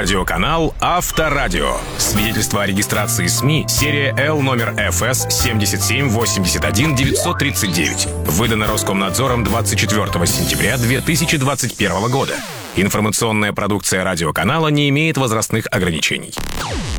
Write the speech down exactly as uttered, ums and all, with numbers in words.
Радиоканал Авторадио. Свидетельство о регистрации СМИ. Серия Л номер эф эс семьдесят семь восемьдесят один девятьсот тридцать девять. Выдано Роскомнадзором двадцать четвёртого сентября две тысячи двадцать первого года. Информационная продукция радиоканала не имеет возрастных ограничений.